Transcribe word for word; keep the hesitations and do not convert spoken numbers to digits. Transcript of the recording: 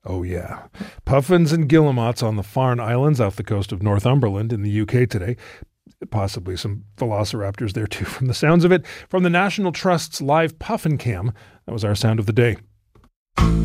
Oh, yeah. Puffins and guillemots on the Farne Islands off the coast of Northumberland in the U K today. Possibly some velociraptors there, too, from the sounds of it. From the National Trust's live puffin cam, that was our sound of the day.